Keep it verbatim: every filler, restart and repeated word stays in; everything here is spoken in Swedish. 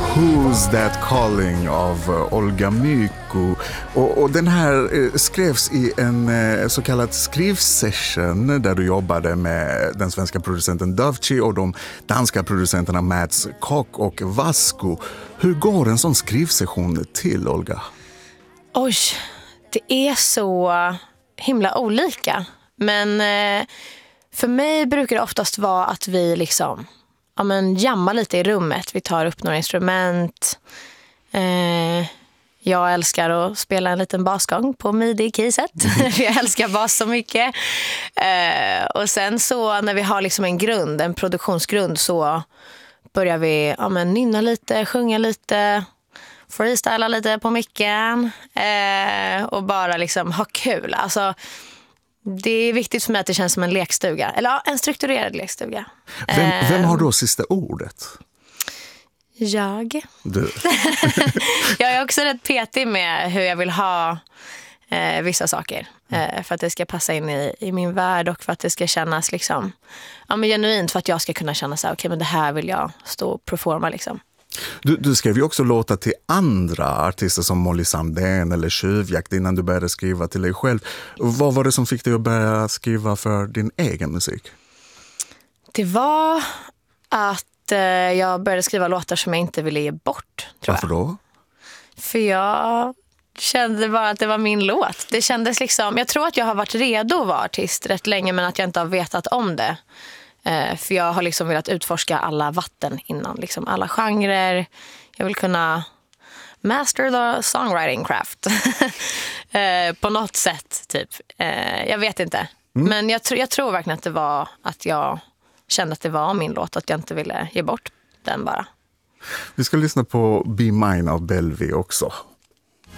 Who's That Calling av uh, Olga Myko. Och, och den här uh, skrevs i en uh, så kallad skrivsession där du jobbade med den svenska producenten Dovci och de danska producenterna Mats Kock och Vasco. Hur går en sån skrivsession till, Olga? Oj, det är så himla olika. Men uh, för mig brukar det oftast vara att vi liksom ja, men jamma lite i rummet. Vi tar upp några instrument. Eh, jag älskar att spela en liten basgång på midi-keyset. Jag älskar bas så mycket. Eh, och sen så när vi har liksom en grund, en produktionsgrund, så börjar vi ja, men nynna lite, sjunga lite, freestyla lite på micken eh, och bara liksom ha kul. Alltså, det är viktigt för mig att det känns som en lekstuga. Eller ja, en strukturerad lekstuga. Vem, vem har då sista ordet? Jag. Du. Jag är också rätt petig med hur jag vill ha eh, vissa saker. Eh, för att det ska passa in i, i min värld och för att det ska kännas liksom, ja, men genuint, för att jag ska kunna känna så här, okej, men det här vill jag stå och performa liksom. Du, du skrev ju också låtar till andra artister som Molly Sandén eller Tjuvjakt innan du började skriva till dig själv. Vad var det som fick dig att börja skriva för din egen musik? Det var att eh, jag började skriva låtar som jag inte ville ge bort, tror Varför då? jag. För jag kände bara att det var min låt. Det kändes liksom, jag tror att jag har varit redo att vara artist rätt länge, men att jag inte har vetat om det. Eh, för jag har liksom velat utforska alla vatten innan, liksom alla genrer. Jag vill kunna master the songwriting craft eh, på något sätt typ. Eh, jag vet inte. Mm. Men jag, tr- jag tror verkligen att det var att jag kände att det var min låt, att jag inte ville ge bort den bara. Vi ska lyssna på Be Mine av Belvi också.